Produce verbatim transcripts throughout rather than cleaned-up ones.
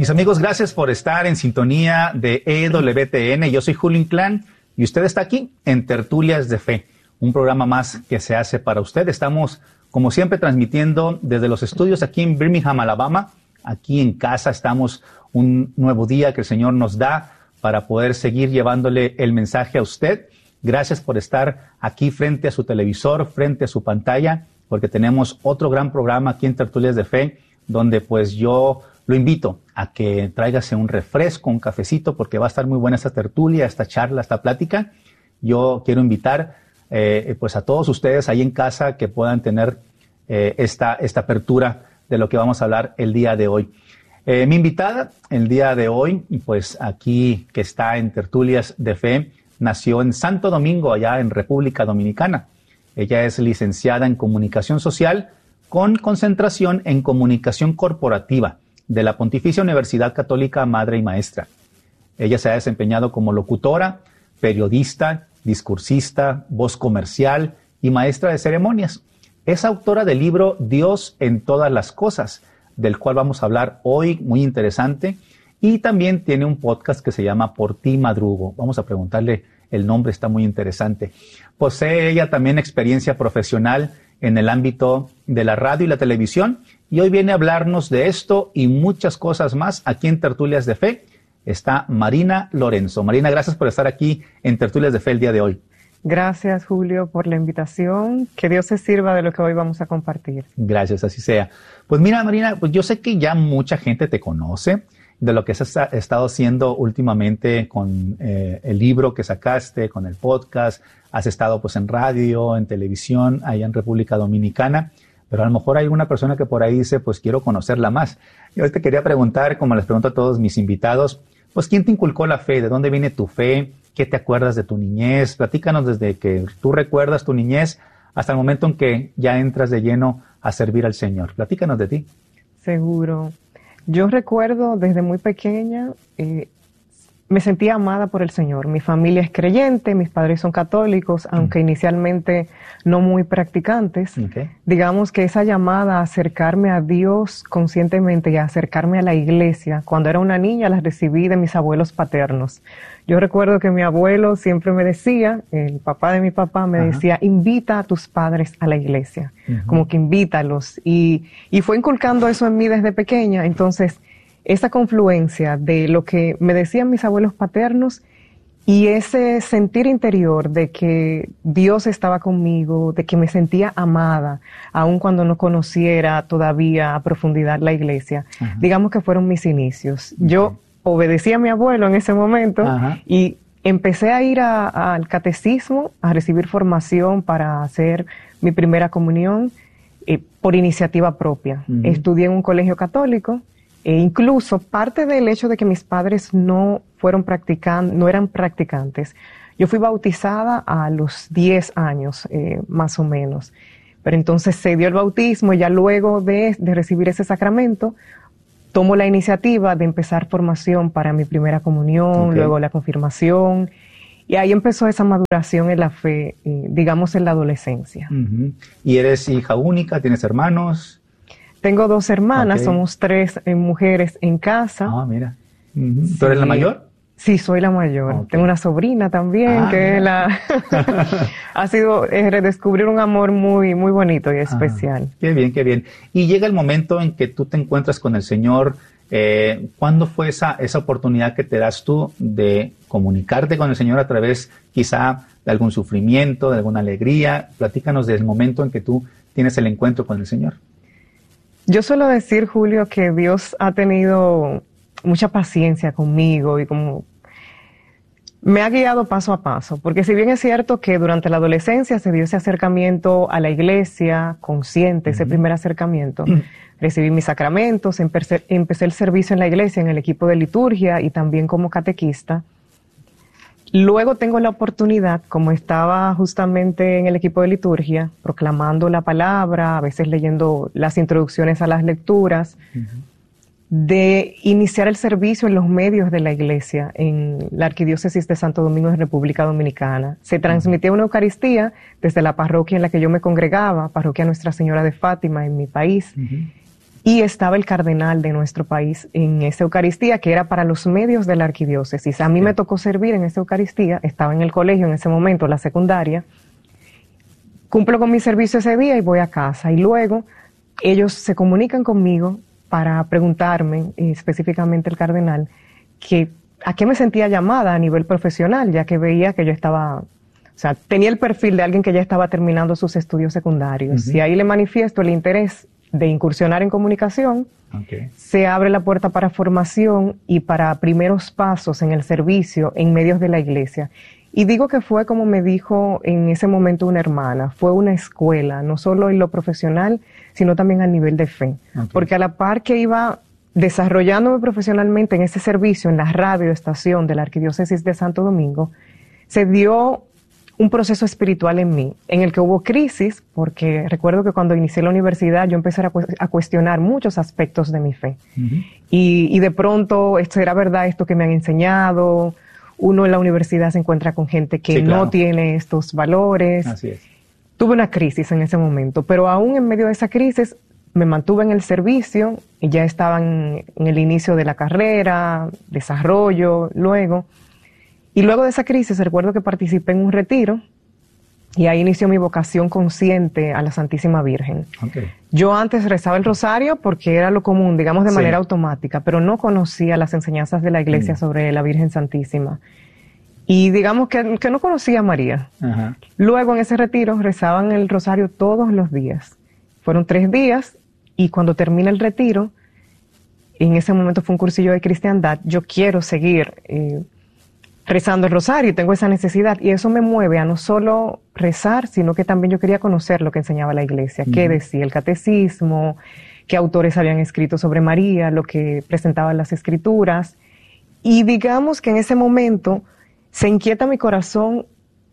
Mis amigos, gracias por estar en sintonía de E W T N. Yo soy Julio Inclán y usted está aquí en Tertulias de Fe, un programa más que se hace para usted. Estamos, como siempre, transmitiendo desde los estudios aquí en Birmingham, Alabama. Aquí en casa estamos, un nuevo día que el Señor nos da para poder seguir llevándole el mensaje a usted. Gracias por estar aquí frente a su televisor, frente a su pantalla, porque tenemos otro gran programa aquí en Tertulias de Fe, donde pues yo lo invito a que tráigase un refresco, un cafecito, porque va a estar muy buena esta tertulia, esta charla, esta plática. Yo quiero invitar eh, pues a todos ustedes ahí en casa que puedan tener eh, esta, esta apertura de lo que vamos a hablar el día de hoy. Eh, mi invitada el día de hoy, pues aquí que está en Tertulias de Fe, nació en Santo Domingo, allá en República Dominicana. Ella es licenciada en Comunicación Social con concentración en Comunicación Corporativa de la Pontificia Universidad Católica Madre y Maestra. Ella se ha desempeñado como locutora, periodista, discursista, voz comercial y maestra de ceremonias. Es autora del libro Dios en todas las cosas, del cual vamos a hablar hoy, muy interesante. Y también tiene un podcast que se llama Por ti madrugo. Vamos a preguntarle el nombre, está muy interesante. Posee ella también experiencia profesional en el ámbito de la radio y la televisión, y hoy viene a hablarnos de esto y muchas cosas más aquí en Tertulias de Fe. Está Marina Lorenzo. Marina, gracias por estar aquí en Tertulias de Fe el día de hoy. Gracias, Julio, por la invitación. Que Dios se sirva de lo que hoy vamos a compartir. Gracias, así sea. Pues mira, Marina, pues yo sé que ya mucha gente te conoce de lo que has estado haciendo últimamente con eh, el libro que sacaste, con el podcast. Has estado pues en radio, en televisión, allá en República Dominicana, pero a lo mejor hay una persona que por ahí dice, pues quiero conocerla más. Yo te quería preguntar, como les pregunto a todos mis invitados, pues ¿quién te inculcó la fe? ¿De dónde viene tu fe? ¿Qué te acuerdas de tu niñez? Platícanos desde que tú recuerdas tu niñez hasta el momento en que ya entras de lleno a servir al Señor. Platícanos de ti. Seguro. Yo recuerdo desde muy pequeña, eh, me sentía amada por el Señor. Mi familia es creyente, mis padres son católicos, aunque mm. inicialmente no muy practicantes. Okay. Digamos que esa llamada a acercarme a Dios conscientemente y a acercarme a la iglesia, cuando era una niña la recibí de mis abuelos paternos. Yo recuerdo que mi abuelo siempre me decía, el papá de mi papá me Ajá. decía, invita a tus padres a la iglesia, uh-huh. como que invítalos. Y, y fue inculcando eso en mí desde pequeña. Entonces, esa confluencia de lo que me decían mis abuelos paternos y ese sentir interior de que Dios estaba conmigo, de que me sentía amada, aun cuando no conociera todavía a profundidad la iglesia, Ajá. digamos que fueron mis inicios. Okay. Yo obedecí a mi abuelo en ese momento Ajá. y empecé a ir a, a, al catecismo, a recibir formación para hacer mi primera comunión eh, por iniciativa propia. Uh-huh. Estudié en un colegio católico. E incluso parte del hecho de que mis padres no fueron practican, no eran practicantes, yo fui bautizada a los diez años, eh, más o menos. Pero entonces se dio el bautismo y ya luego de, de recibir ese sacramento, tomo la iniciativa de empezar formación para mi primera comunión, okay. luego la confirmación, y ahí empezó esa maduración en la fe, eh, digamos en la adolescencia. Uh-huh. ¿Y eres hija única? ¿Tienes hermanos? Tengo dos hermanas, okay. somos tres eh, mujeres en casa. Ah, mira. Uh-huh. ¿Tú eres sí. la mayor? Sí, soy la mayor. Okay. Tengo una sobrina también, ah, que es la ha sido eh, redescubrir un amor muy, muy bonito y especial. Ah, qué bien, qué bien. Y llega el momento en que tú te encuentras con el Señor. Eh, ¿Cuándo fue esa, esa oportunidad que te das tú de comunicarte con el Señor a través quizá de algún sufrimiento, de alguna alegría? Platícanos del momento en que tú tienes el encuentro con el Señor. Yo suelo decir, Julio, que Dios ha tenido mucha paciencia conmigo y como me ha guiado paso a paso, porque si bien es cierto que durante la adolescencia se dio ese acercamiento a la iglesia, consciente, uh-huh. ese primer acercamiento, uh-huh. recibí mis sacramentos, empecé, empecé el servicio en la iglesia, en el equipo de liturgia y también como catequista. Luego tengo la oportunidad, como estaba justamente en el equipo de liturgia, proclamando la palabra, a veces leyendo las introducciones a las lecturas, uh-huh. de iniciar el servicio en los medios de la iglesia, en la Arquidiócesis de Santo Domingo de República Dominicana. Se transmitía una Eucaristía desde la parroquia en la que yo me congregaba, parroquia Nuestra Señora de Fátima en mi país. Uh-huh. y estaba el cardenal de nuestro país en esa Eucaristía, que era para los medios de la arquidiócesis. A mí me tocó servir en esa Eucaristía, estaba en el colegio en ese momento, la secundaria, cumplo con mi servicio ese día y voy a casa, y luego ellos se comunican conmigo para preguntarme, específicamente el cardenal, que a qué me sentía llamada a nivel profesional, ya que veía que yo estaba, o sea, tenía el perfil de alguien que ya estaba terminando sus estudios secundarios. Uh-huh. Y ahí le manifiesto el interés de incursionar en comunicación. Okay. Se abre la puerta para formación y para primeros pasos en el servicio en medios de la iglesia. Y digo que fue como me dijo en ese momento una hermana, fue una escuela, no solo en lo profesional, sino también a nivel de fe. Okay. Porque a la par que iba desarrollándome profesionalmente en ese servicio, en la radioestación de la Arquidiócesis de Santo Domingo, se dio un proceso espiritual en mí, en el que hubo crisis, porque recuerdo que cuando inicié la universidad yo empecé a, cu a cuestionar muchos aspectos de mi fe. Uh-huh. y, y de pronto, ¿esto era verdad, esto que me han enseñado? Uno en la universidad se encuentra con gente que sí, claro, no tiene estos valores. Así es. Tuve una crisis en ese momento, pero aún en medio de esa crisis me mantuve en el servicio y ya estaba en, en el inicio de la carrera, desarrollo, luego. Y luego de esa crisis recuerdo que participé en un retiro y ahí inició mi vocación consciente a la Santísima Virgen. Okay. Yo antes rezaba el rosario porque era lo común, digamos de sí, manera automática, pero no conocía las enseñanzas de la Iglesia mm. sobre la Virgen Santísima. Y digamos que, que no conocía a María. Uh-huh. Luego en ese retiro rezaban el rosario todos los días. Fueron tres días y cuando termina el retiro, en ese momento fue un cursillo de cristiandad, yo quiero seguir eh, rezando el rosario y tengo esa necesidad. Y eso me mueve a no solo rezar, sino que también yo quería conocer lo que enseñaba la Iglesia, uh-huh, qué decía el catecismo, qué autores habían escrito sobre María, lo que presentaban las Escrituras. Y digamos que en ese momento se inquieta mi corazón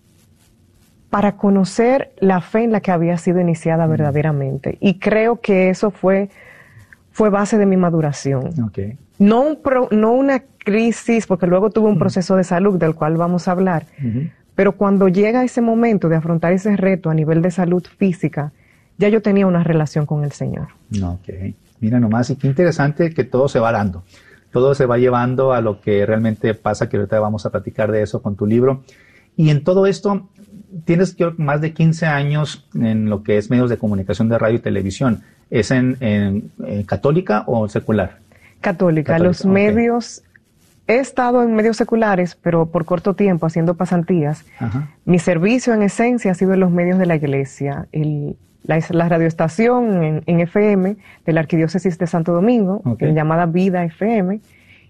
para conocer la fe en la que había sido iniciada mm. verdaderamente. Y creo que eso fue, fue base de mi maduración. Okay. No, un pro, no una crisis, porque luego tuve un mm. proceso de salud del cual vamos a hablar, mm-hmm, pero cuando llega ese momento de afrontar ese reto a nivel de salud física, ya yo tenía una relación con el Señor. Ok, mira nomás, y qué interesante que todo se va dando. Todo se va llevando a lo que realmente pasa, que ahorita vamos a platicar de eso con tu libro. Y en todo esto, tienes más de quince años en lo que es medios de comunicación de radio y televisión. ¿Es en, en, en católica o secular? Católica. Católica. Los okay. medios, he estado en medios seculares, pero por corto tiempo haciendo pasantías. Ajá. Mi servicio en esencia ha sido en los medios de la iglesia. El, la, la radioestación en, en F M de la Arquidiócesis de Santo Domingo, okay. llamada Vida F M,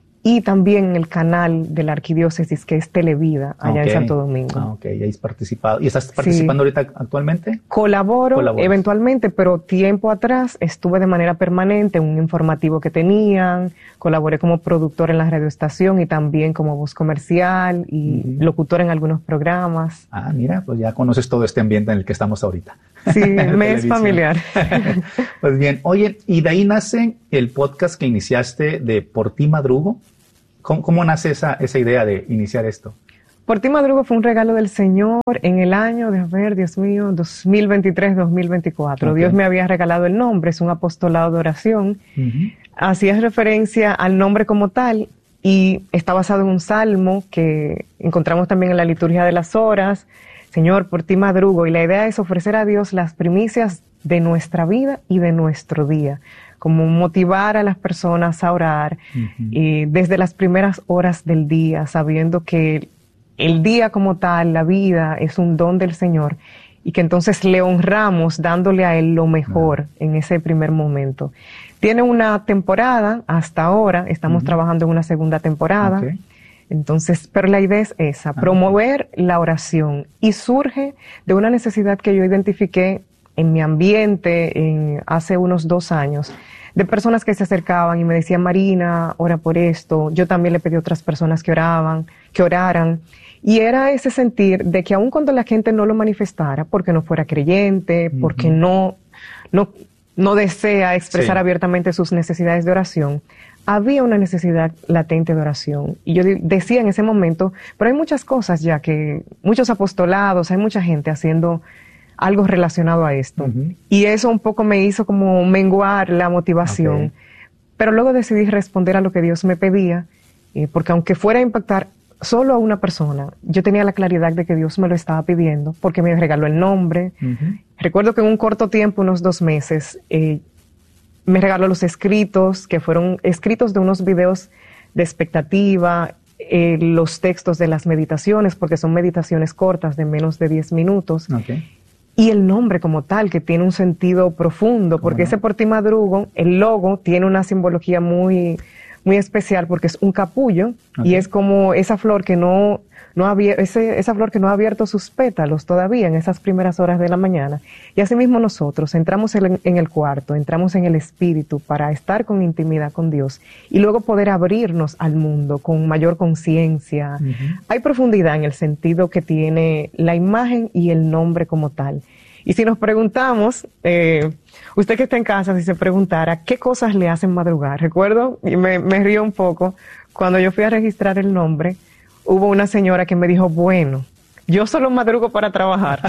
y también el canal de la Arquidiócesis, que es Televida, allá okay. en Santo Domingo. Ah, ok, y has participado. ¿Y estás participando sí. ahorita actualmente? Colaboro Colaboras. eventualmente, pero tiempo atrás estuve de manera permanente en un informativo que tenían, colaboré como productor en la radioestación y también como voz comercial y uh-huh. locutor en algunos programas. Ah, mira, pues ya conoces todo este ambiente en el que estamos ahorita. Sí, me es familiar. Pues bien, oye, y de ahí nace el podcast que iniciaste de Por Ti Madrugo. ¿Cómo, cómo nace esa, esa idea de iniciar esto? Por Ti Madrugo fue un regalo del Señor en el año, de a ver, Dios mío, dos mil veintitrés, dos mil veinticuatro. Okay. Dios me había regalado el nombre, es un apostolado de oración. Uh-huh. Hacía referencia al nombre como tal y está basado en un salmo que encontramos también en la liturgia de las horas. Señor, por ti madrugo, y la idea es ofrecer a Dios las primicias de nuestra vida y de nuestro día, como motivar a las personas a orar uh-huh. y desde las primeras horas del día, sabiendo que el día como tal, la vida, es un don del Señor y que entonces le honramos dándole a Él lo mejor uh-huh. en ese primer momento. Tiene una temporada, hasta ahora estamos uh-huh. trabajando en una segunda temporada. Okay. Entonces, pero la idea es esa, promover la oración, y surge de una necesidad que yo identifiqué en mi ambiente en, hace unos dos años, de personas que se acercaban y me decían, Marina, ora por esto. Yo también le pedí a otras personas que oraban, que oraran, y era ese sentir de que aun cuando la gente no lo manifestara, porque no fuera creyente, uh-huh. porque no, no, no desea expresar sí. abiertamente sus necesidades de oración, había una necesidad latente de oración. Y yo decía en ese momento, pero hay muchas cosas ya que, muchos apostolados, hay mucha gente haciendo algo relacionado a esto. Uh-huh. Y eso un poco me hizo como menguar la motivación. Okay. Pero luego decidí responder a lo que Dios me pedía, eh, porque aunque fuera a impactar solo a una persona, yo tenía la claridad de que Dios me lo estaba pidiendo, porque me regaló el nombre. Uh-huh. Recuerdo que en un corto tiempo, unos dos meses, eh, me regaló los escritos, que fueron escritos de unos videos de expectativa, eh, los textos de las meditaciones, porque son meditaciones cortas de menos de diez minutos. Okay. Y el nombre como tal, que tiene un sentido profundo, porque no? ese Por Ti Madrugo, el logo, tiene una simbología muy, muy especial, porque es un capullo, okay. y es como esa flor que no, no había, ese, esa flor que no ha abierto sus pétalos todavía en esas primeras horas de la mañana. Y asimismo nosotros entramos en, en el cuarto, entramos en el espíritu para estar con intimidad con Dios y luego poder abrirnos al mundo con mayor conciencia. Uh-huh. Hay profundidad en el sentido que tiene la imagen y el nombre como tal. Y si nos preguntamos, eh, usted que está en casa, si se preguntara, ¿qué cosas le hacen madrugar? Recuerdo, y me, me río un poco, cuando yo fui a registrar el nombre, hubo una señora que me dijo, bueno, yo solo madrugo para trabajar.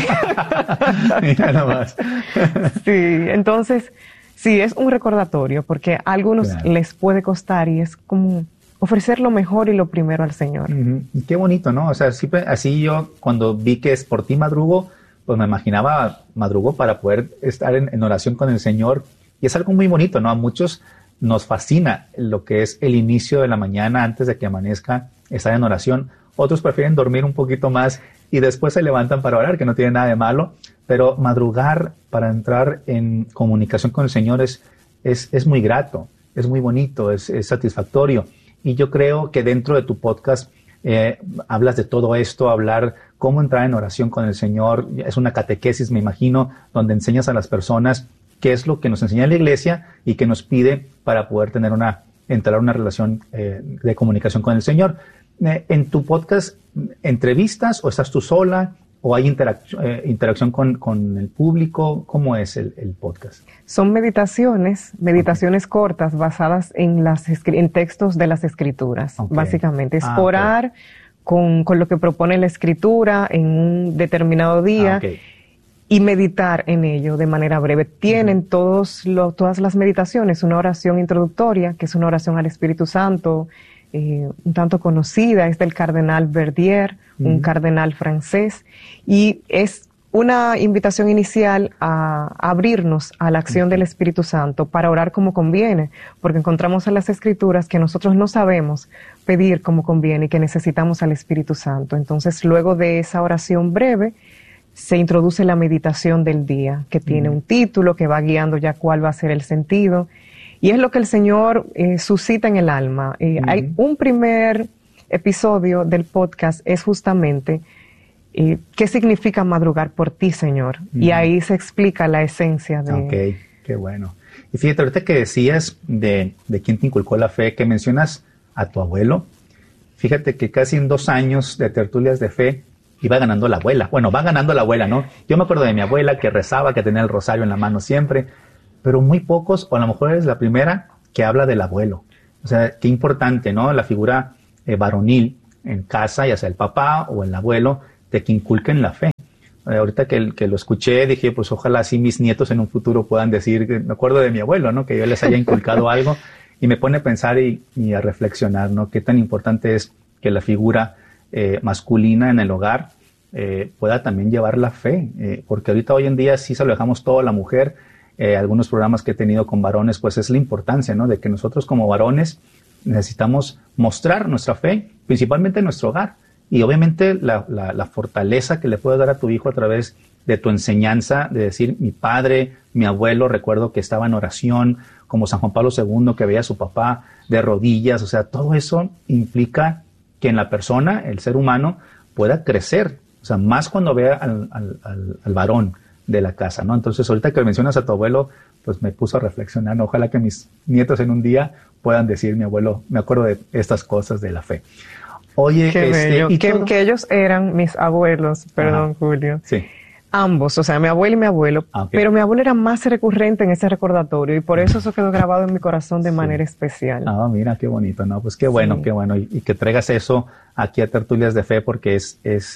Mira nomás. Sí, entonces, sí, es un recordatorio, porque a algunos claro. les puede costar y es como ofrecer lo mejor y lo primero al Señor. Uh-huh. Qué bonito, ¿no? O sea, sí, así yo cuando vi que es Por Ti Madrugo, pues me imaginaba madrugo para poder estar en, en oración con el Señor. Y es algo muy bonito, ¿no? A muchos nos fascina lo que es el inicio de la mañana antes de que amanezca, estar en oración. Otros prefieren dormir un poquito más y después se levantan para orar, que no tiene nada de malo. Pero madrugar para entrar en comunicación con el Señor es, es, es muy grato, es muy bonito, es, es satisfactorio. Y yo creo que dentro de tu podcast eh, hablas de todo esto, hablar cómo entrar en oración con el Señor. Es una catequesis, me imagino, donde enseñas a las personas qué es lo que nos enseña la Iglesia y que nos pide para poder tener una, entrar en una relación eh, de comunicación con el Señor. Eh, en tu podcast, ¿entrevistas o estás tú sola? ¿O hay interac- eh, interacción con, con el público? ¿Cómo es el, el podcast? Son meditaciones, meditaciones okay. cortas basadas en, las, en textos de las Escrituras, okay. básicamente. Es ah, orar okay. con, con lo que propone la Escritura en un determinado día ah, okay. y meditar en ello de manera breve. Tienen uh-huh. todos lo, todas las meditaciones una oración introductoria, que es una oración al Espíritu Santo, Eh, un tanto conocida, es del cardenal Verdier, uh-huh. un cardenal francés, y es una invitación inicial a, a abrirnos a la acción uh-huh. del Espíritu Santo para orar como conviene, porque encontramos en las Escrituras que nosotros no sabemos pedir como conviene y que necesitamos al Espíritu Santo. Entonces, luego de esa oración breve, se introduce la meditación del día, que tiene uh-huh. un título que va guiando ya cuál va a ser el sentido. Y es lo que el Señor eh, suscita en el alma. Eh, uh-huh. Hay un primer episodio del podcast, es justamente eh, qué significa madrugar por ti, Señor. Uh-huh. Y ahí se explica la esencia de... Ok, qué bueno. Y fíjate, ahorita que decías de, de quién te inculcó la fe, que mencionas a tu abuelo, fíjate que casi en dos años de tertulias de fe iba ganando la abuela. Bueno, va ganando la abuela, ¿no? Yo me acuerdo de mi abuela que rezaba, que tenía el rosario en la mano siempre, pero muy pocos, o a lo mejor eres la primera que habla del abuelo. O sea, qué importante, ¿no? La figura eh, varonil en casa, ya sea el papá o el abuelo, de que inculquen la fe. Eh, ahorita que, que lo escuché, dije, pues ojalá así mis nietos en un futuro puedan decir, me acuerdo de mi abuelo, ¿no? Que yo les haya inculcado algo, y me pone a pensar y, y a reflexionar, ¿no? Qué tan importante es que la figura eh, masculina en el hogar eh, pueda también llevar la fe, eh, porque ahorita hoy en día sí se lo dejamos todo a la mujer. Eh, algunos programas que he tenido con varones, pues es la importancia, ¿no? De que nosotros como varones necesitamos mostrar nuestra fe, principalmente en nuestro hogar. Y obviamente la, la, la fortaleza que le puedes dar a tu hijo a través de tu enseñanza, de decir, mi padre, mi abuelo, recuerdo que estaba en oración, como San Juan Pablo segundo, que veía a su papá de rodillas. O sea, todo eso implica que en la persona, el ser humano, pueda crecer. O sea, más cuando vea al, al, al, al varón de la casa, ¿no? Entonces, ahorita que mencionas a tu abuelo, pues me puso a reflexionar, ¿no? Ojalá que mis nietos en un día puedan decir, mi abuelo, me acuerdo de estas cosas de la fe. Oye, Qué este, bello. ¿y que, todo? que ellos eran mis abuelos, perdón, Ajá. Julio. Sí. Ambos, o sea, mi abuelo y mi abuelo, ah, okay. pero mi abuelo era más recurrente en ese recordatorio y por eso eso quedó grabado en mi corazón de sí. manera especial. Ah, mira, qué bonito, ¿no? Pues qué bueno, sí. qué bueno. Y, y que traigas eso aquí a Tertulias de Fe, porque es, es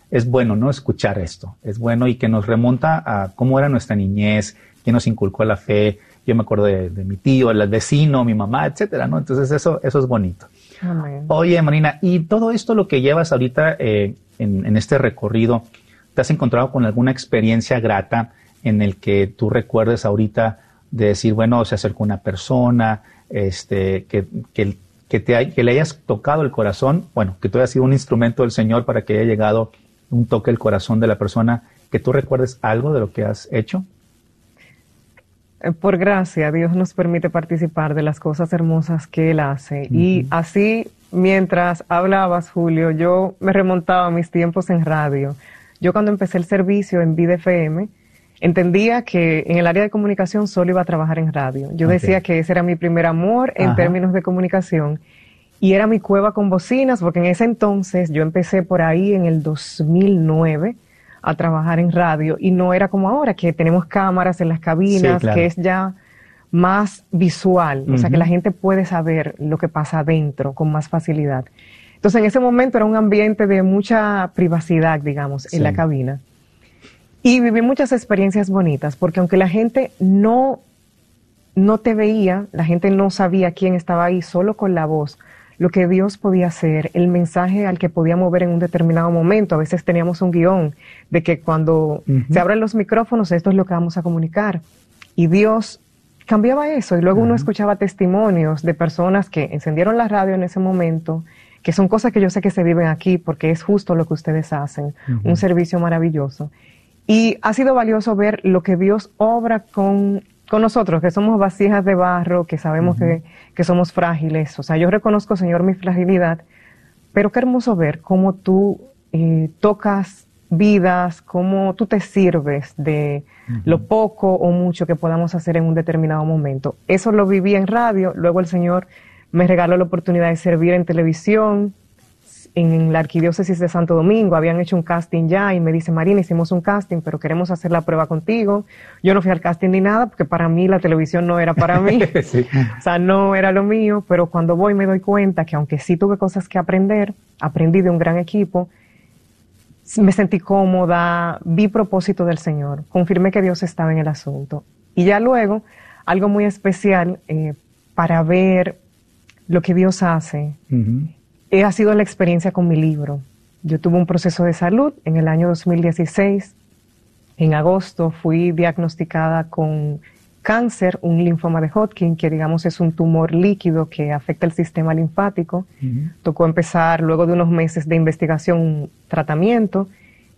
es bueno, ¿no? Escuchar esto. Es bueno y que nos remonta a cómo era nuestra niñez, quién nos inculcó la fe. Yo me acuerdo de, de mi tío, el vecino, mi mamá, etcétera, ¿no? Entonces eso, eso es bonito. Amén. Oye, Marina, y todo esto lo que llevas ahorita eh, en, en este recorrido, ¿te has encontrado con alguna experiencia grata en el que tú recuerdes ahorita de decir, bueno, se acercó una persona, este, que, que, que, te, que le hayas tocado el corazón, bueno, que tú hayas sido un instrumento del Señor para que haya llegado un toque al corazón de la persona, que tú recuerdes algo de lo que has hecho? Por gracia, Dios nos permite participar de las cosas hermosas que Él hace. Uh-huh. Y así, mientras hablabas, Julio, yo me remontaba a mis tiempos en radio. Yo cuando empecé el servicio en Vida F M, entendía que en el área de comunicación solo iba a trabajar en radio. Yo okay. decía que ese era mi primer amor en Ajá. términos de comunicación. Y era mi cueva con bocinas, porque en ese entonces yo empecé por ahí en el dos mil nueve a trabajar en radio, y no era como ahora, que tenemos cámaras en las cabinas, sí, claro. que es ya más visual, uh-huh. o sea, que la gente puede saber lo que pasa adentro con más facilidad. Entonces, en ese momento era un ambiente de mucha privacidad, digamos, sí. en la cabina. Y viví muchas experiencias bonitas, porque aunque la gente no, no te veía, la gente no sabía quién estaba ahí, solo con la voz, lo que Dios podía hacer, el mensaje al que podía mover en un determinado momento. A veces teníamos un guión de que cuando uh-huh. se abren los micrófonos, esto es lo que vamos a comunicar. Y Dios cambiaba eso, y luego uh-huh. uno escuchaba testimonios de personas que encendieron la radio en ese momento, que son cosas que yo sé que se viven aquí, porque es justo lo que ustedes hacen, uh-huh. un servicio maravilloso. Y ha sido valioso ver lo que Dios obra con, con nosotros, que somos vasijas de barro, que sabemos uh-huh. que, que somos frágiles. O sea, yo reconozco, Señor, mi fragilidad, pero qué hermoso ver cómo tú eh, tocas vidas, cómo tú te sirves de uh-huh. lo poco o mucho que podamos hacer en un determinado momento. Eso lo viví en radio, luego el Señor me regaló la oportunidad de servir en televisión, en la Arquidiócesis de Santo Domingo. Habían hecho un casting ya y me dice, Marina, hicimos un casting, pero queremos hacer la prueba contigo. Yo no fui al casting ni nada, porque para mí la televisión no era para mí. sí. O sea, no era lo mío, pero cuando voy me doy cuenta que aunque sí tuve cosas que aprender, aprendí de un gran equipo, me sentí cómoda, vi propósito del Señor, confirmé que Dios estaba en el asunto. Y ya luego, algo muy especial eh, para ver lo que Dios hace, uh-huh. Eh, ha sido la experiencia con mi libro. Yo tuve un proceso de salud en el año dos mil dieciséis. En agosto fui diagnosticada con cáncer, un linfoma de Hodgkin, que digamos es un tumor líquido que afecta el sistema linfático. Uh-huh. Tocó empezar, luego de unos meses de investigación, un tratamiento.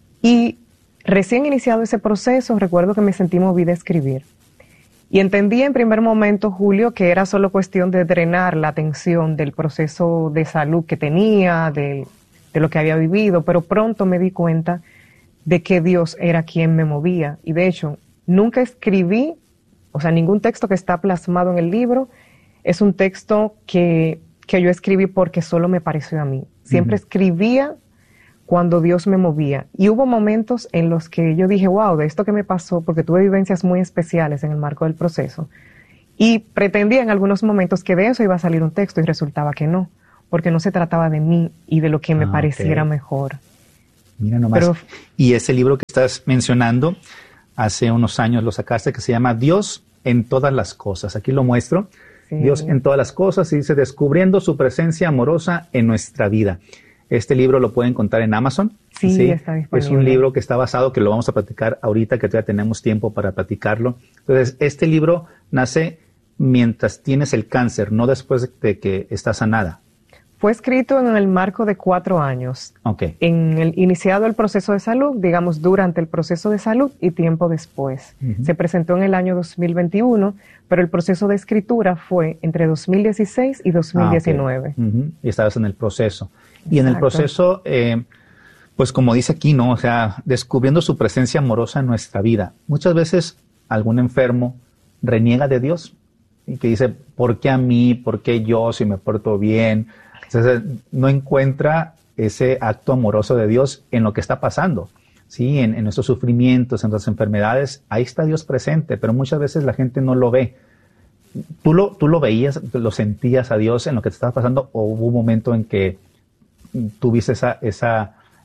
Y recién iniciado ese proceso, recuerdo que me sentí movida a escribir. Y entendí en primer momento, Julio, que era solo cuestión de drenar la tensión del proceso de salud que tenía, de, de lo que había vivido, pero pronto me di cuenta de que Dios era quien me movía. Y de hecho, nunca escribí, o sea, ningún texto que está plasmado en el libro es un texto que, que yo escribí porque solo me pareció a mí. Siempre uh-huh. escribía cuando Dios me movía. Y hubo momentos en los que yo dije, wow, de esto que me pasó, porque tuve vivencias muy especiales en el marco del proceso. Y pretendía en algunos momentos que de eso iba a salir un texto y resultaba que no, porque no se trataba de mí y de lo que me ah, pareciera okay. mejor. Mira nomás. Pero, y ese libro que estás mencionando, hace unos años lo sacaste, que se llama Dios en todas las cosas. Aquí lo muestro. Sí. Dios en todas las cosas, y dice, descubriendo su presencia amorosa en nuestra vida. Este libro lo pueden encontrar en Amazon. Sí, ¿sí? Está disponible. Es un libro que está basado, que lo vamos a platicar ahorita, que todavía tenemos tiempo para platicarlo. Entonces, este libro nace mientras tienes el cáncer, no después de que estás sanada. Fue escrito en el marco de cuatro años. Okay. En el iniciado el proceso de salud, digamos, durante el proceso de salud y tiempo después. Uh-huh. Se presentó en el año dos mil veintiuno, pero el proceso de escritura fue entre dos mil dieciséis y dos mil diecinueve. Ah, okay. uh-huh. Y estabas en el proceso. Y Exacto. en el proceso, eh, pues como dice aquí, ¿no? O sea, descubriendo su presencia amorosa en nuestra vida. Muchas veces algún enfermo reniega de Dios y que dice, ¿por qué a mí? ¿Por qué yo si me porto bien? Entonces, no encuentra ese acto amoroso de Dios en lo que está pasando, ¿sí? En, en nuestros sufrimientos, en nuestras enfermedades. Ahí está Dios presente, pero muchas veces la gente no lo ve. ¿Tú lo, tú lo veías, lo sentías a Dios en lo que te estaba pasando, o hubo un momento en que tuviste esa, esa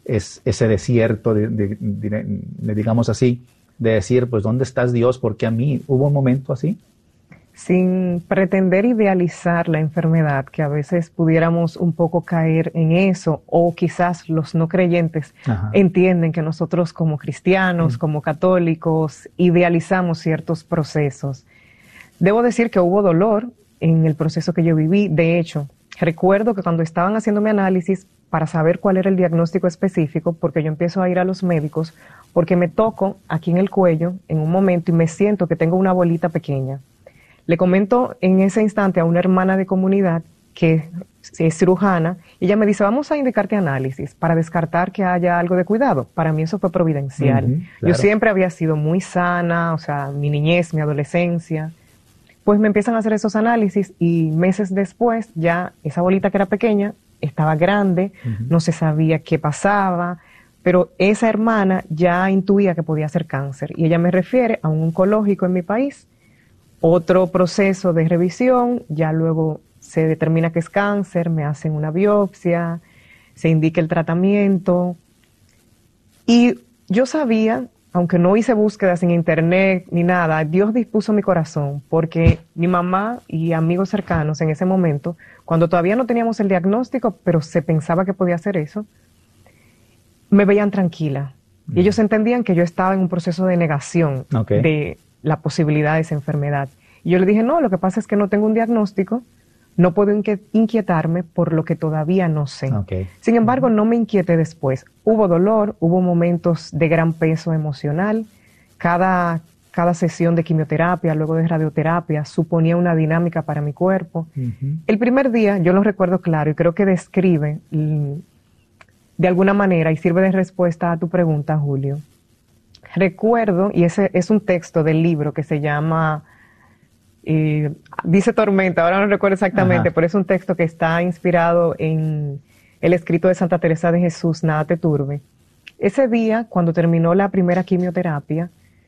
es, ese desierto, de, de, de, de, digamos así, de decir, pues, ¿dónde estás, Dios? ¿Por qué a mí? ¿Hubo un momento así? Sin pretender idealizar la enfermedad, que a veces pudiéramos un poco caer en eso, o quizás los no creyentes Ajá. entienden que nosotros como cristianos, mm. como católicos, idealizamos ciertos procesos. Debo decir que hubo dolor en el proceso que yo viví. De hecho, recuerdo que cuando estaban haciendo mi análisis para saber cuál era el diagnóstico específico, porque yo empiezo a ir a los médicos, porque me toco aquí en el cuello en un momento y me siento que tengo una bolita pequeña. Le comento en ese instante a una hermana de comunidad que es cirujana, y ella me dice, vamos a indicarte análisis para descartar que haya algo de cuidado. Para mí eso fue providencial. Uh-huh, claro. Yo siempre había sido muy sana, o sea, mi niñez, mi adolescencia. Pues me empiezan a hacer esos análisis y meses después ya esa bolita que era pequeña estaba grande, uh-huh. no se sabía qué pasaba, pero esa hermana ya intuía que podía ser cáncer y ella me refiere a un oncológico en mi país. Otro proceso de revisión, ya luego se determina que es cáncer, me hacen una biopsia, se indica el tratamiento. Y yo sabía, aunque no hice búsquedas en internet ni nada, Dios dispuso mi corazón, porque mi mamá y amigos cercanos en ese momento, cuando todavía no teníamos el diagnóstico, pero se pensaba que podía ser eso, me veían tranquila. Mm. Y ellos entendían que yo estaba en un proceso de negación okay. de la posibilidad de esa enfermedad. Y yo le dije, no, lo que pasa es que no tengo un diagnóstico, no puedo inquietarme por lo que todavía no sé. Okay. Sin embargo, no me inquieté después. Hubo dolor, hubo momentos de gran peso emocional. Cada, cada sesión de quimioterapia, luego de radioterapia, suponía una dinámica para mi cuerpo. Uh-huh. El primer día, yo lo recuerdo claro y creo que describe de alguna manera y sirve de respuesta a tu pregunta, Julio. Recuerdo, y ese es un texto del libro que se llama, eh, dice Tormenta, ahora no recuerdo exactamente, Ajá. pero es un texto que está inspirado en el escrito de Santa Teresa de Jesús, Nada te turbe. Ese día, cuando terminó la primera quimioterapia,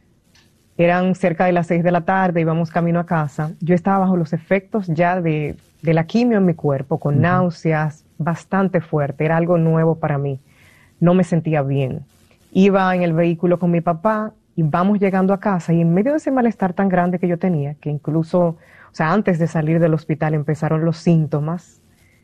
eran cerca de las seis de la tarde, íbamos camino a casa, yo estaba bajo los efectos ya de, de la quimio en mi cuerpo, con uh-huh. náuseas, bastante fuerte, era algo nuevo para mí, no me sentía bien. Iba en el vehículo con mi papá y vamos llegando a casa y en medio de ese malestar tan grande que yo tenía, que incluso, o sea, antes de salir del hospital empezaron los síntomas,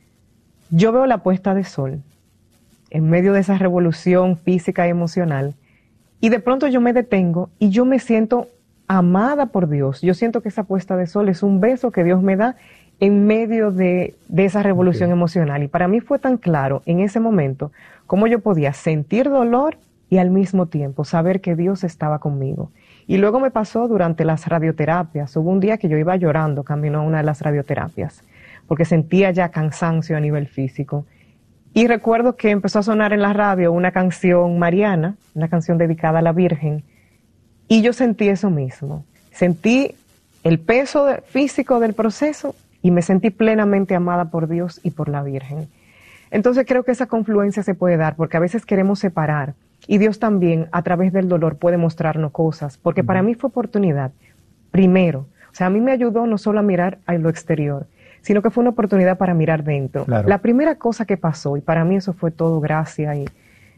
yo veo la puesta de sol en medio de esa revolución física y emocional y de pronto yo me detengo y yo me siento amada por Dios. Yo siento que esa puesta de sol es un beso que Dios me da en medio de, de esa revolución okay. emocional. Y para mí fue tan claro en ese momento cómo yo podía sentir dolor y al mismo tiempo saber que Dios estaba conmigo. Y luego me pasó durante las radioterapias. Hubo un día que yo iba llorando camino a una de las radioterapias, porque sentía ya cansancio a nivel físico. Y recuerdo que empezó a sonar en la radio una canción mariana, una canción dedicada a la Virgen, y yo sentí eso mismo. Sentí el peso de, físico del proceso y me sentí plenamente amada por Dios y por la Virgen. Entonces creo que esa confluencia se puede dar, porque a veces queremos separar. Y Dios también, a través del dolor, puede mostrarnos cosas, porque uh-huh. para mí fue oportunidad, primero. O sea, a mí me ayudó no solo a mirar a lo exterior, sino que fue una oportunidad para mirar dentro. Claro. La primera cosa que pasó, y para mí eso fue todo gracia, y,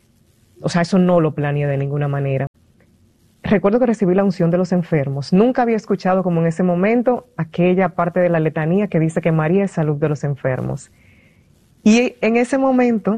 o sea, eso no lo planeé de ninguna manera. Recuerdo que recibí la unción de los enfermos. Nunca había escuchado como en ese momento aquella parte de la letanía que dice que María es salud de los enfermos. Y en ese momento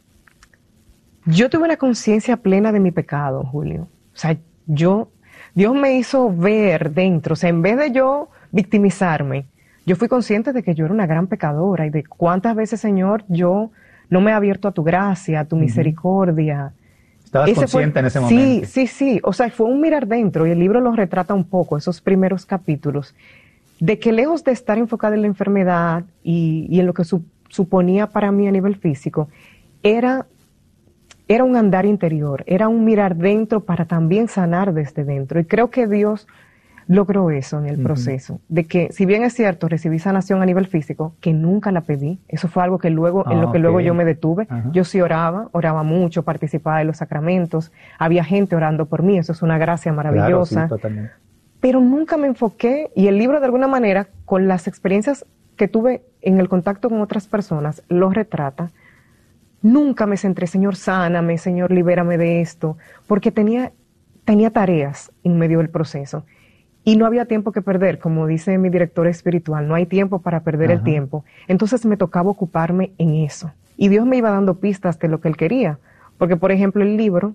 yo tuve una conciencia plena de mi pecado, Julio. O sea, yo, Dios me hizo ver dentro, o sea, en vez de yo victimizarme, yo fui consciente de que yo era una gran pecadora y de cuántas veces, Señor, yo no me he abierto a tu gracia, a tu uh-huh. misericordia. Estabas ese consciente fue, en ese momento. Sí, sí, sí. O sea, fue un mirar dentro y el libro lo retrata un poco, esos primeros capítulos, de que lejos de estar enfocada en la enfermedad y, y en lo que su, suponía para mí a nivel físico, era... Era un andar interior, era un mirar dentro para también sanar desde dentro. Y creo que Dios logró eso en el uh-huh. proceso, de que si bien es cierto, recibí sanación a nivel físico, que nunca la pedí, eso fue algo que luego, oh, en lo que okay. luego yo me detuve. Uh-huh. Yo sí oraba, oraba mucho, participaba de los sacramentos, había gente orando por mí, eso es una gracia maravillosa. Claro, sí, totalmente. Pero nunca me enfoqué, y el libro de alguna manera, con las experiencias que tuve en el contacto con otras personas, lo retrata. nunca me centré, Señor, sáname, Señor, libérame de esto, porque tenía, tenía tareas en medio del proceso. Y no había tiempo que perder, como dice mi director espiritual, no hay tiempo para perder Ajá. el tiempo. Entonces me tocaba ocuparme en eso. Y Dios me iba dando pistas de lo que Él quería. Porque, por ejemplo, el libro,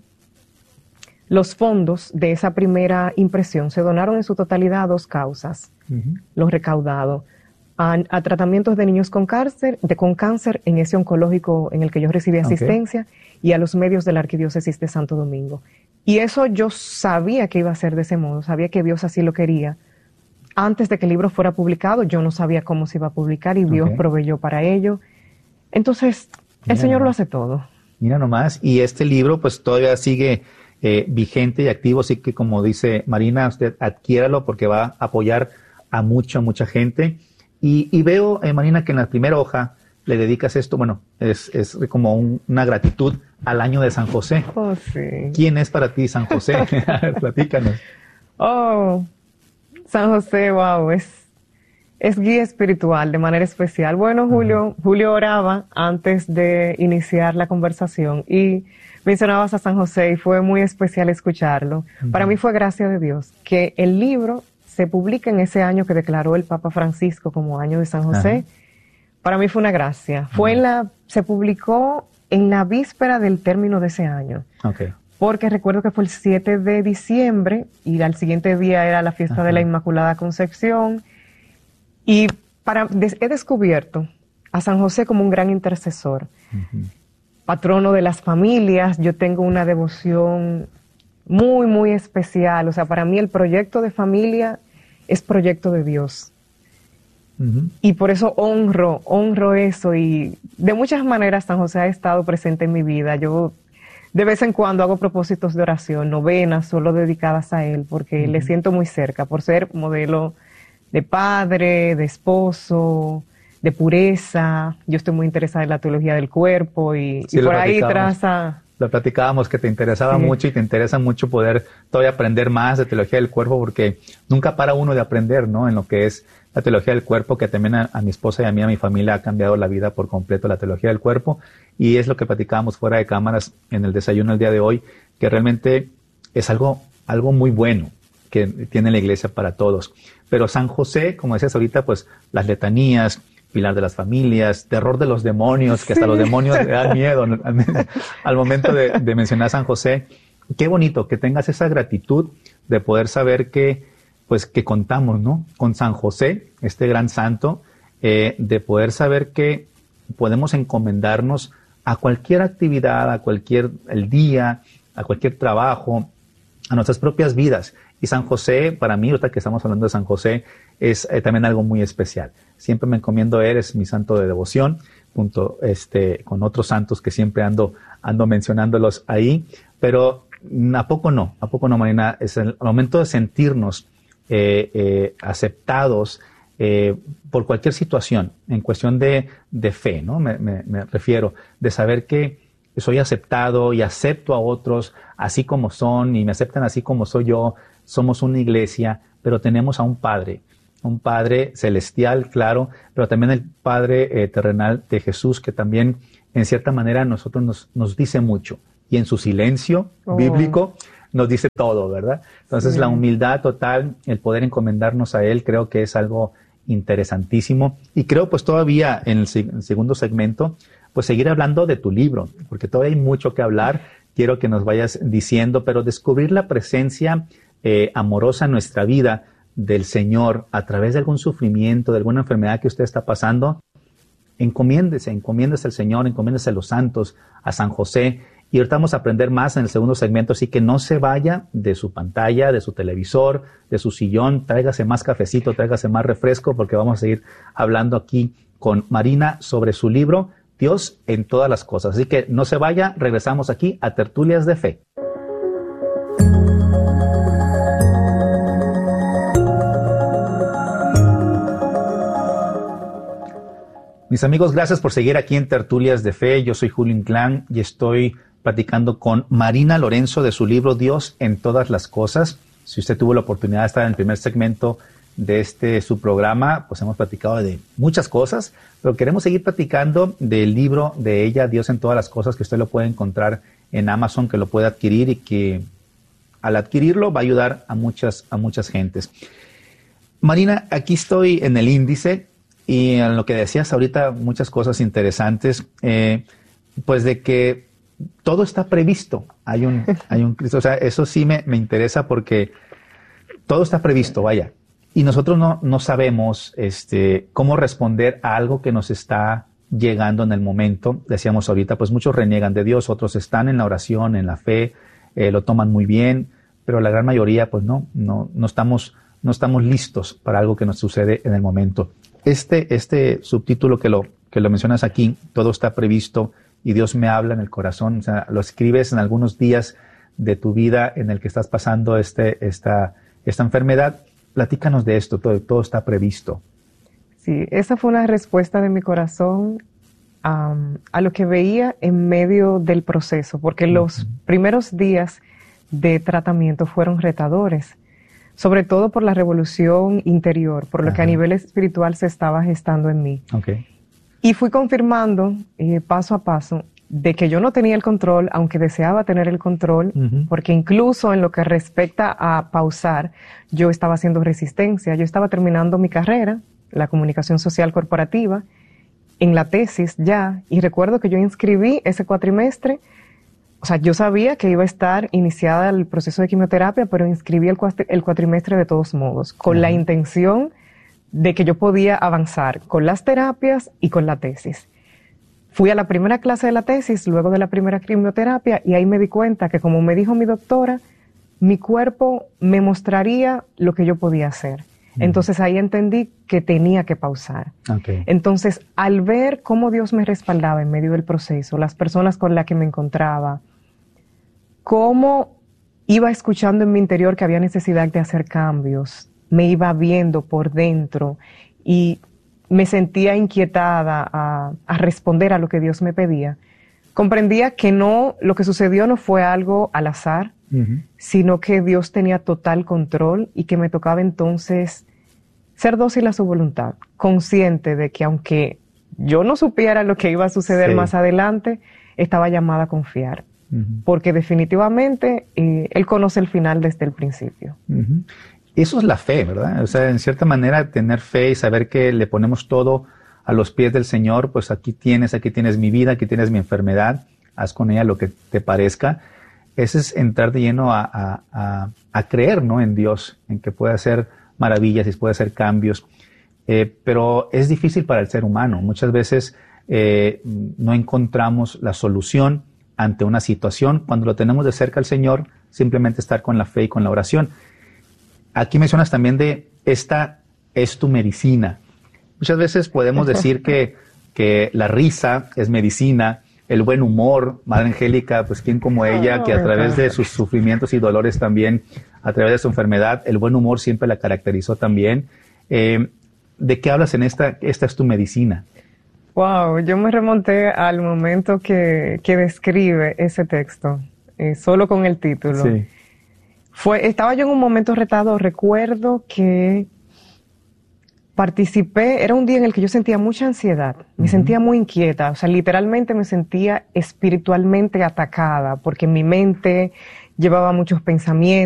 los fondos de esa primera impresión se donaron en su totalidad a dos causas. Uh-huh. Los recaudados a, a tratamientos de niños con cáncer, de, con cáncer en ese oncológico en el que yo recibí asistencia, okay. y a los medios de la Arquidiócesis de Santo Domingo. Y eso yo sabía que iba a ser de ese modo, sabía que Dios así lo quería. Antes de que el libro fuera publicado, yo no sabía cómo se iba a publicar y Dios okay. proveyó para ello. Entonces, Mira el Señor nomás. Lo hace todo. Mira nomás, y este libro pues todavía sigue eh, vigente y activo, así que como dice Marina, usted adquiéralo porque va a apoyar a mucha, mucha gente. Y, y veo, eh, Marina, que en la primera hoja le dedicas esto, bueno, es, es como un, una gratitud al año de San José. Oh, sí. ¿Quién es para ti San José? Platícanos. Oh, San José, wow, es, es guía espiritual de manera especial. Bueno, Julio, uh-huh. Julio oraba antes de iniciar la conversación y mencionabas a San José y fue muy especial escucharlo. Uh-huh. Para mí fue gracia de Dios que el libro se publique en ese año que declaró el Papa Francisco como año de San José. Uh-huh. Para mí fue una gracia. Fue uh-huh. en la, se publicó en la víspera del término de ese año. Okay. Porque recuerdo que fue el siete de diciembre y al siguiente día era la fiesta uh-huh. de la Inmaculada Concepción. Y para, des, he descubierto a San José como un gran intercesor, uh-huh. patrono de las familias. Yo tengo una devoción muy, muy especial. O sea, para mí el proyecto de familia es proyecto de Dios. Uh-huh. Y por eso honro, honro eso. Y de muchas maneras San José ha estado presente en mi vida. Yo de vez en cuando hago propósitos de oración, novenas solo dedicadas a él, porque uh-huh. le siento muy cerca, por ser modelo de padre, de esposo, de pureza. Yo estoy muy interesada en la teología del cuerpo y, sí, y por ahí traza... Lo platicábamos que te interesaba sí. mucho y te interesa mucho poder todavía aprender más de teología del cuerpo, porque nunca para uno de aprender, ¿no? En lo que es la teología del cuerpo, que también a, a mi esposa y a mí, a mi familia, ha cambiado la vida por completo la teología del cuerpo. Y es lo que platicábamos fuera de cámaras en el desayuno el día de hoy, que realmente es algo, algo muy bueno que tiene la iglesia para todos. Pero San José, como decías ahorita, pues las letanías, pilar de las familias, terror de los demonios, que sí. hasta los demonios le dan miedo al, al momento de, de mencionar a San José. Qué bonito que tengas esa gratitud de poder saber que, pues, que contamos, ¿no? Con San José, este gran santo, eh, de poder saber que podemos encomendarnos a cualquier actividad, a cualquier el día, a cualquier trabajo, a nuestras propias vidas. Y San José, para mí, ahorita que estamos hablando de San José, es eh, también algo muy especial. Siempre me encomiendo a él, es mi santo de devoción, junto este, con otros santos que siempre ando, ando mencionándolos ahí. Pero ¿a poco no? ¿A poco no, Marina? Es el momento de sentirnos eh, eh, aceptados eh, por cualquier situación, en cuestión de, de fe, ¿no? Me, me, me refiero, de saber que soy aceptado y acepto a otros así como son y me aceptan así como soy yo. Somos una iglesia, pero tenemos a un Padre, un Padre celestial, claro, pero también el Padre eh, terrenal de Jesús, que también en cierta manera a nosotros nos, nos dice mucho. Y en su silencio oh. bíblico nos dice todo, ¿verdad? Entonces sí. la humildad total, el poder encomendarnos a Él, creo que es algo interesantísimo. Y creo pues todavía en el, en el segundo segmento, pues seguir hablando de tu libro, porque todavía hay mucho que hablar. Quiero que nos vayas diciendo, pero descubrir la presencia eh, amorosa en nuestra vida del Señor a través de algún sufrimiento, de alguna enfermedad que usted está pasando, encomiéndese, encomiéndese al Señor, encomiéndese a los santos, a San José. Y ahorita vamos a aprender más en el segundo segmento, así que no se vaya de su pantalla, de su televisor, de su sillón, tráigase más cafecito, tráigase más refresco, porque vamos a seguir hablando aquí con Marina sobre su libro, Dios en todas las cosas. Así que no se vaya, regresamos aquí a Tertulias de Fe. Mis amigos, gracias por seguir aquí en Tertulias de Fe. Yo soy Julio Inclán y estoy platicando con Marina Lorenzo de su libro Dios en todas las cosas. Si usted tuvo la oportunidad de estar en el primer segmento de este su programa, pues hemos platicado de muchas cosas, pero queremos seguir platicando del libro de ella, Dios en todas las cosas, que usted lo puede encontrar en Amazon, que lo puede adquirir y que al adquirirlo va a ayudar a muchas, a muchas gentes. Marina, aquí estoy en el índice y en lo que decías ahorita, muchas cosas interesantes, eh, pues de que todo está previsto. Hay un, hay un Cristo, o sea, eso sí me, me interesa porque todo está previsto, vaya. Y nosotros no, no sabemos este, cómo responder a algo que nos está llegando en el momento. Decíamos ahorita, pues muchos reniegan de Dios, otros están en la oración, en la fe, eh, lo toman muy bien, pero la gran mayoría, pues no, no, no estamos, no estamos listos para algo que nos sucede en el momento. Este, este subtítulo que lo, que lo mencionas aquí, todo está previsto y Dios me habla en el corazón, o sea, lo escribes en algunos días de tu vida en el que estás pasando este, esta, esta enfermedad. Platícanos de esto, todo, todo está previsto. Sí, esa fue una respuesta de mi corazón um, a lo que veía en medio del proceso, porque uh-huh. los primeros días de tratamiento fueron retadores, sobre todo por la revolución interior, por lo uh-huh. que a nivel espiritual se estaba gestando en mí. Okay. Y fui confirmando eh, paso a paso de que yo no tenía el control, aunque deseaba tener el control, uh-huh. porque incluso en lo que respecta a pausar, yo estaba haciendo resistencia. Yo estaba terminando mi carrera, la comunicación social corporativa, en la tesis ya, y recuerdo que yo inscribí ese cuatrimestre, o sea, yo sabía que iba a estar iniciada el proceso de quimioterapia, pero inscribí el, cuatri- el cuatrimestre de todos modos, con uh-huh. la intención de que yo podía avanzar con las terapias y con la tesis. Fui a la primera clase de la tesis, luego de la primera quimioterapia, y ahí me di cuenta que, como me dijo mi doctora, mi cuerpo me mostraría lo que yo podía hacer. Mm. Entonces ahí entendí que tenía que pausar. Okay. Entonces, al ver cómo Dios me respaldaba en medio del proceso, las personas con las que me encontraba, cómo iba escuchando en mi interior que había necesidad de hacer cambios, me iba viendo por dentro y me sentía inquietada a, a responder a lo que Dios me pedía, comprendía que no, lo que sucedió no fue algo al azar, uh-huh. sino que Dios tenía total control y que me tocaba entonces ser dócil a su voluntad, consciente de que aunque yo no supiera lo que iba a suceder sí. más adelante, estaba llamada a confiar, uh-huh. porque definitivamente eh, Él conoce el final desde el principio. Uh-huh. Eso es la fe, ¿verdad? O sea, en cierta manera, tener fe y saber que le ponemos todo a los pies del Señor, pues aquí tienes, aquí tienes mi vida, aquí tienes mi enfermedad, haz con ella lo que te parezca. Ese es entrar de lleno a, a, a, a creer, ¿no? En Dios, en que puede hacer maravillas y puede hacer cambios. Eh, pero es difícil para el ser humano. Muchas veces eh, no encontramos la solución ante una situación. Cuando lo tenemos de cerca al Señor, simplemente estar con la fe y con la oración. Aquí mencionas también de esta es tu medicina. Muchas veces podemos decir que, que la risa es medicina, el buen humor, Madre Angélica, pues quién como ella, que a través de sus sufrimientos y dolores también, a través de su enfermedad, el buen humor siempre la caracterizó también. Eh, ¿De qué hablas en esta, esta es tu medicina? Wow, yo me remonté al momento que, que describe ese texto, eh, solo con el título. Sí. Fue, estaba yo en un momento retado, recuerdo que participé, era un día en el que yo sentía mucha ansiedad, me uh-huh. sentía muy inquieta, o sea, literalmente me sentía espiritualmente atacada, porque mi mente llevaba muchos pensamientos.